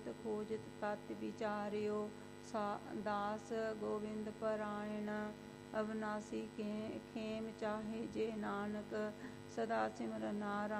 खोजत खोजत तत् विचार्यो दास गोविंद परायण अविनाशी खेम चाहे जे नानक सदा सिमर नारायण।